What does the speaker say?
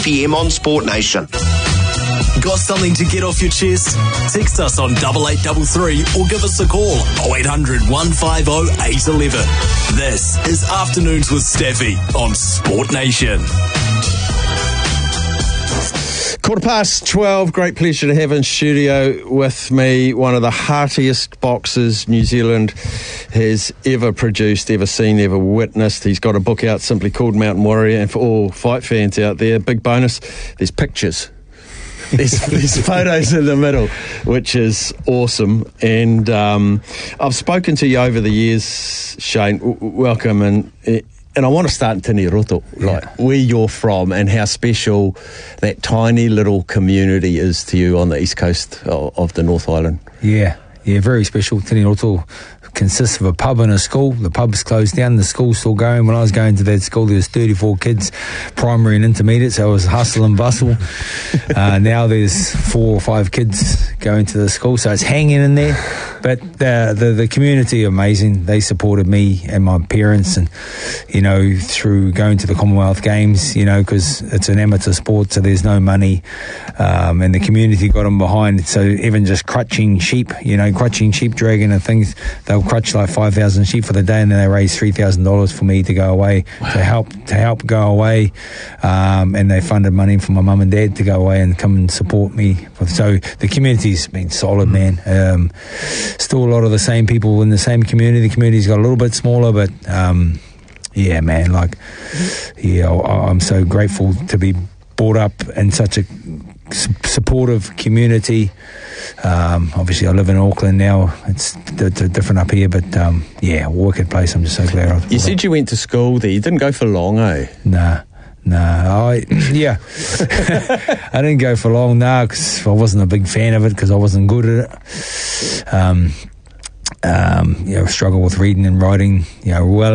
PM on Sport Nation. Got something to get off your chest? Text us on 8833 or give us a call 0800 150 811. This is Afternoons with Staffy on Sport Nation. 12:15, great pleasure to have in studio with me one of the heartiest boxers New Zealand has ever produced, ever seen, ever witnessed. He's got a book out simply called Mountain Warrior, and for all fight fans out there, big bonus, there's pictures. There's photos in the middle, which is awesome. And I've spoken to you over the years, Shane. Welcome. And I want to start in Tiniroto, where you're from and how special that tiny little community is to you on the east coast of the North Island. Yeah, very special. Tiniroto consists of a pub and a school. The pub's closed down, the school's still going. When I was going to that school, there was 34 kids, primary and intermediate, so it was hustle and bustle. Now there's 4 or 5 kids going to the school, so it's hanging in there. But the community are amazing. They supported me and my parents, and through going to the Commonwealth Games, because it's an amateur sport, so there's no money, and the community got them behind. So even just crutching sheep, sheep dragging and things, they'll crutch like 5,000 sheep for the day, and then they raise $3,000 for me to go away, to help go away, and they funded money for my mum and dad to go away and come and support me. So the community's been solid, man. Still a lot of the same people in the same community. The community's got a little bit smaller, but I'm so grateful to be brought up in such a supportive community. Obviously I live in Auckland now. It's different up here, but Orchard Place, I'm just so glad. You said you went to school there. You didn't go for long, eh? Nah, I didn't go for long, because I wasn't a big fan of it, because I wasn't good at it. Struggle with reading and writing, well